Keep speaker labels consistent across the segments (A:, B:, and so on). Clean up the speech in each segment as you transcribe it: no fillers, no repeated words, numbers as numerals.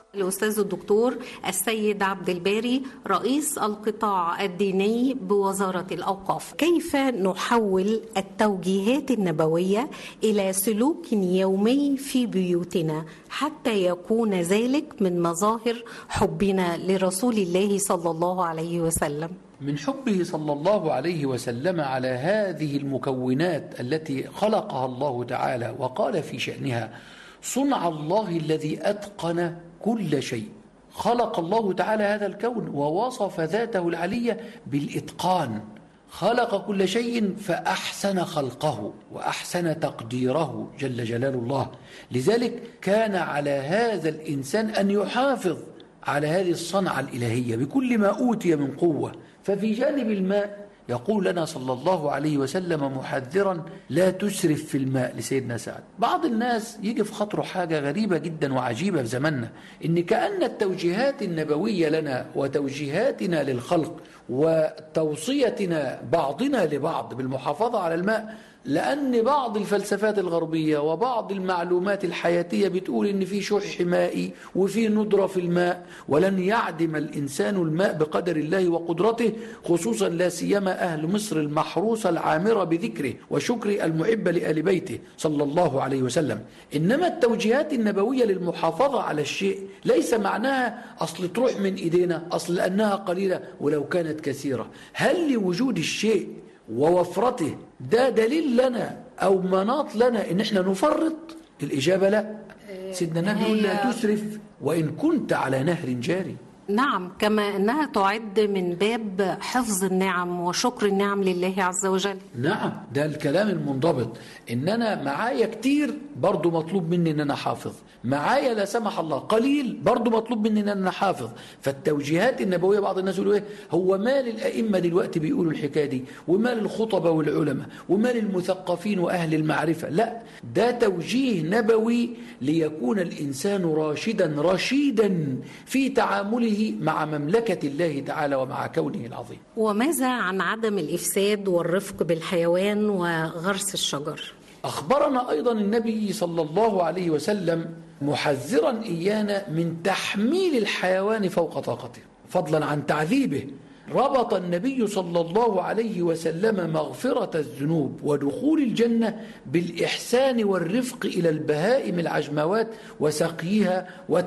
A: الأستاذ الدكتور السيد عبد الباري رئيس القطاع الديني بوزارة الأوقاف. كيف نحول التوجيهات النبوية إلى سلوك يومي في بيوتنا حتى يكون ذلك من مظاهر حبنا لرسول الله صلى الله عليه وسلم؟
B: من حبه صلى الله عليه وسلم على هذه المكونات التي خلقها الله تعالى وقال في شأنها: صنع الله الذي أتقن كل شيء. خلق الله تعالى هذا الكون ووصف ذاته العلية بالإتقان، خلق كل شيء فأحسن خلقه وأحسن تقديره جل جلال الله. لذلك كان على هذا الإنسان أن يحافظ على هذه الصنعة الإلهية بكل ما أوتي من قوة. ففي جانب الماء يقول لنا صلى الله عليه وسلم محذرا: لا تسرف في الماء لسيدنا سعد. بعض الناس يجي في خاطره حاجة غريبة جدا وعجيبة في زماننا، إن كأن التوجيهات النبوية لنا وتوجيهاتنا للخلق وتوصيتنا بعضنا لبعض بالمحافظة على الماء، لأن بعض الفلسفات الغربية وبعض المعلومات الحياتية بتقول إن في شح مائي وفي ندرة في الماء، ولن يعدم الإنسان الماء بقدر الله وقدرته، خصوصا لا سيما أهل مصر المحروسة العامرة بذكره وشكر المحب لآل بيته صلى الله عليه وسلم. إنما التوجيهات النبوية للمحافظة على الشيء ليس معناها أصل تروح من إيدينا، أصل أنها قليلة ولو كانت كثيرة. هل لوجود الشيء ووفرته ده دليل لنا أو مناط لنا إن احنا نفرط؟ الإجابة لا. سيدنا النبي يقول: لا تسرف وإن كنت على نهر جاري.
A: نعم، كما أنها تعد من باب حفظ النعم وشكر النعم لله عز وجل.
B: نعم، ده الكلام المنضبط. إن أنا معايا كتير برضو مطلوب مني إن أنا حافظ، معايا لا سمح الله قليل برضو مطلوب مني إن أنا حافظ. فالتوجيهات النبوية بعض الناس يقولوا إيه؟ هو مال الأئمة دلوقتي بيقولوا الحكاية دي، ومال الخطبة والعلماء، ومال المثقفين وأهل المعرفة؟ لا، ده توجيه نبوي ليكون الإنسان راشدا رشيدا في تعامله مع مملكة الله تعالى ومع كونه العظيم.
A: وماذا عن عدم الإفساد والرفق بالحيوان وغرس الشجر؟
B: أخبرنا أيضا النبي صلى الله عليه وسلم محذرا إيانا من تحميل الحيوان فوق طاقته فضلا عن تعذيبه. ربط النبي صلى الله عليه وسلم مغفرة الذنوب ودخول الجنة بالإحسان والرفق إلى البهائم العجموات وسقيها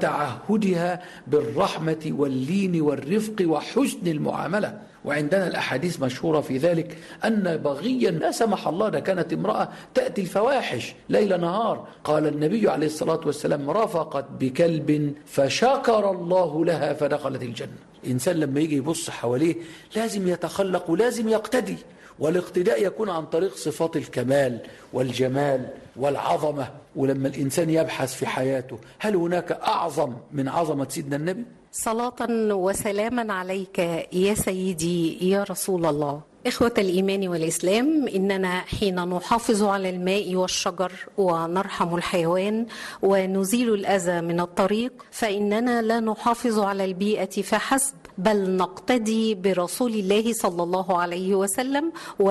B: وتعهدها بالرحمة واللين والرفق وحسن المعاملة. وعندنا الأحاديث مشهورة في ذلك أن بغيا لا سمح الله، ده كانت امرأة تأتي الفواحش ليل نهار، قال النبي عليه الصلاة والسلام: رفقت بكلب فشكر الله لها فدخلت الجنة. الإنسان لما يجي يبص حواليه لازم يتخلق ولازم يقتدي، والاقتداء يكون عن طريق صفات الكمال والجمال والعظمة. ولما الإنسان يبحث في حياته هل هناك أعظم من عظمة سيدنا النبي؟
A: صلاة وسلاما عليك يا سيدي يا رسول الله. إخوة الإيمان والإسلام، إننا حين نحافظ على الماء والشجر ونرحم الحيوان ونزيل الأذى من الطريق، فإننا لا نحافظ على البيئة فحسب، بل نقتدي برسول الله صلى الله عليه وسلم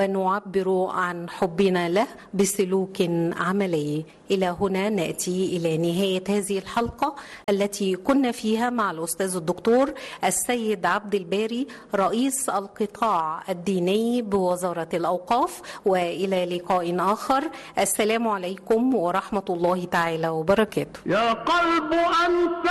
A: ونعبر عن حبنا له بسلوك عملي. إلى هنا نأتي إلى نهاية هذه الحلقة التي كنا فيها مع الأستاذ الدكتور السيد عبد الباري رئيس القطاع الديني بوزارة الأوقاف، وإلى لقاء آخر. السلام عليكم ورحمة الله تعالى وبركاته.
C: يا قلب أنت